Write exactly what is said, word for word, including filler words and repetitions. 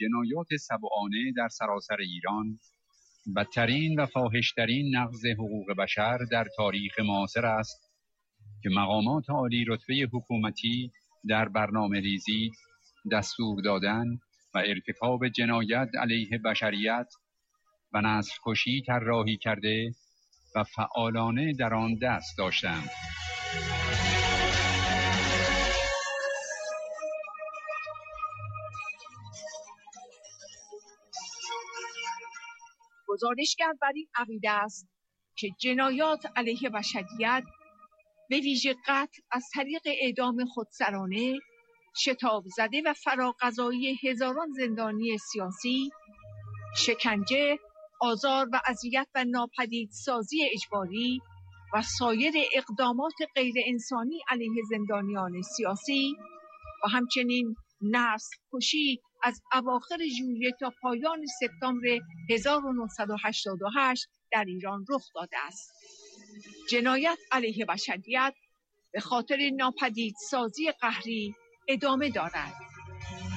جنایات سبعانه در سراسر ایران بدترین و فاحش‌ترین نقض حقوق بشر در تاریخ معاصر است که مقامات عالی رتبه حکومتی در برنامه ریزی، دستور دادن و ارتکاب جنایت علیه بشریت و نسل کشی طراحی کرده و فعالانه در آن دست داشتند. گزارشگر بر این عقیده است که جنایات علیه بشریت به ویژه قتل از طریق اعدام خودسرانه، شتاب زده و فراقضایی هزاران زندانی سیاسی، شکنجه، آزار و اذیت و ناپدیدسازی اجباری و سایر اقدامات غیر انسانی علیه زندانیان سیاسی و همچنین نسل کشی از اواخر ژوئیه تا پایان سپتامبر هزار و نهصد و هشتاد و هشت در ایران رخ داده است. جنایت علیه بشریت به خاطر ناپدیدسازی قهری ادامه دارد.